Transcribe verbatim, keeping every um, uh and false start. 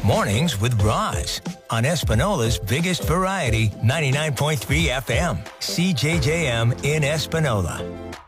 Mornings with Roz on Espinola's biggest variety, ninety-nine point three F M, C J J M in Espinola.